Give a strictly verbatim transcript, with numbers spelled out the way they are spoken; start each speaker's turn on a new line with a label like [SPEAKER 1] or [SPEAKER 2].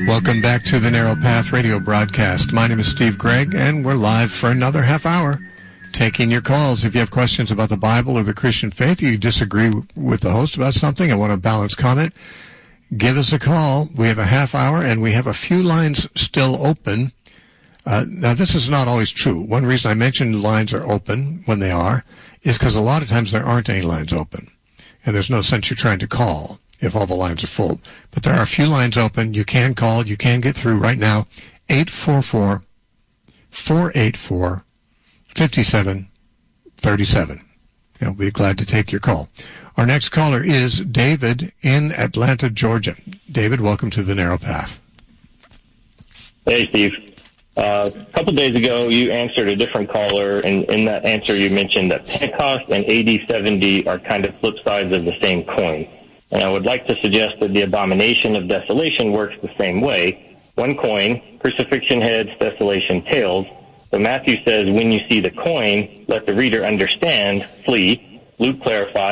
[SPEAKER 1] Welcome back to the Narrow Path radio broadcast. My name is Steve Gregg, and we're live for another half hour taking your calls. If you have questions about the Bible or the Christian faith, you disagree with the host about something and want a balanced comment, give us a call. We have a half hour, and we have a few lines still open. Uh, now, this is not always true. One reason I mentioned lines are open when they are is because a lot of times there aren't any lines open, and there's no sense you're trying to call if all the lines are full. But there are a few lines open. You can call. You can get through right now. eight four four, four eight four, five seven three seven. I'll be glad to take your call. Our next caller is David in Atlanta, Georgia. David, welcome to the Narrow Path.
[SPEAKER 2] Hey, Steve. Uh, a couple days ago, you answered a different caller, and in that answer you mentioned that Pentecost and A D seventy are kind of flip sides of the same coin. And I would like to suggest that the abomination of desolation works the same way. One coin, crucifixion heads, desolation tails. So Matthew says, when you see the coin, let the reader understand, flee. Luke clarifies,